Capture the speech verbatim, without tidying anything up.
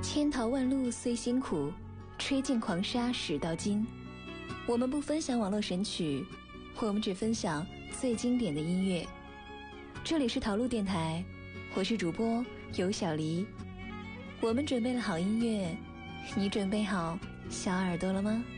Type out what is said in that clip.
千淘万漉虽辛苦，吹尽狂沙始到金。我们不分享网络神曲，我们只分享最经典的音乐。这里是陶路电台，我是主播尤小黎。我们准备了好音乐，你准备好小耳朵了吗？